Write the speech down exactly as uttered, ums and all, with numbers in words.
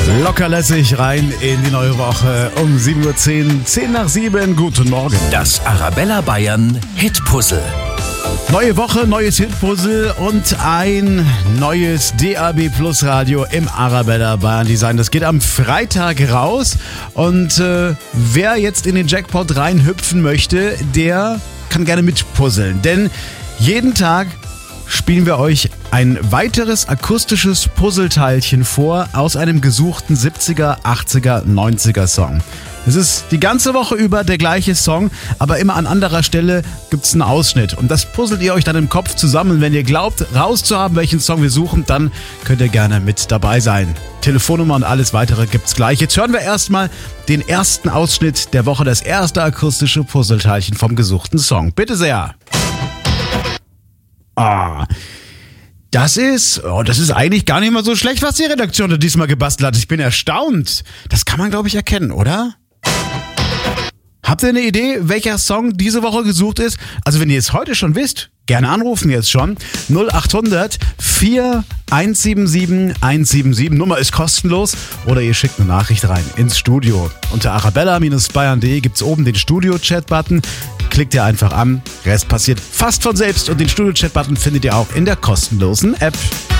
Lockerlässig rein in die neue Woche um sieben Uhr zehn, zehn nach sieben. Guten Morgen. Das Arabella Bayern Hitpuzzle. Neue Woche, neues Hitpuzzle und ein neues D A B Plus Radio im Arabella Bayern Design. Das geht am Freitag raus und äh, wer jetzt in den Jackpot reinhüpfen möchte, der kann gerne mitpuzzeln. Denn jeden Tag spielen wir euch ein weiteres akustisches Puzzleteilchen vor aus einem gesuchten siebziger, achtziger, neunziger Song. Es ist die ganze Woche über der gleiche Song, aber immer an anderer Stelle gibt's einen Ausschnitt. Und das puzzelt ihr euch dann im Kopf zusammen. Wenn ihr glaubt, rauszuhaben, welchen Song wir suchen, dann könnt ihr gerne mit dabei sein. Telefonnummer und alles weitere gibt's gleich. Jetzt hören wir erstmal den ersten Ausschnitt der Woche, das erste akustische Puzzleteilchen vom gesuchten Song. Bitte sehr. Ah, das ist, oh, das ist eigentlich gar nicht mal so schlecht, was die Redaktion da diesmal gebastelt hat. Ich bin erstaunt. Das kann man, glaube ich, erkennen, oder? Habt ihr eine Idee, welcher Song diese Woche gesucht ist? Also wenn ihr es heute schon wisst, gerne anrufen jetzt schon. null acht hundert, vier eins sieben sieben, eins sieben sieben. Nummer ist kostenlos. Oder ihr schickt eine Nachricht rein ins Studio. Unter arabella Bayern punkt de gibt's oben den Studio-Chat-Button. Klickt ihr einfach an. Rest passiert fast von selbst. Und den Studio-Chat-Button findet ihr auch in der kostenlosen App.